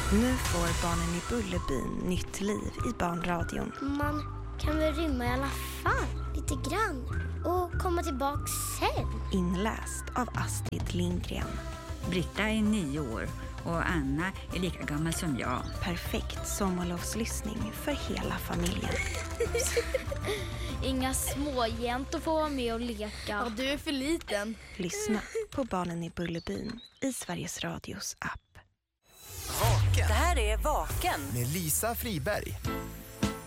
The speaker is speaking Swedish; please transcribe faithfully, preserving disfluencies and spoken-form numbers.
Nu får barnen i Bullerbyn nytt liv i barnradion. Man kan väl rymma i alla fall, lite grann. Och komma tillbaka sen. Inläst av Astrid Lindgren. Britta är nio år och Anna är lika gammal som jag. Perfekt sommarlovslyssning för hela familjen. Inga småjäntor får vara med och leka. Ja, du är för liten. Lyssna på Barnen i Bullerbyn i Sveriges Radios app. Vaken. Det här är Vaken Med Lisa Friberg.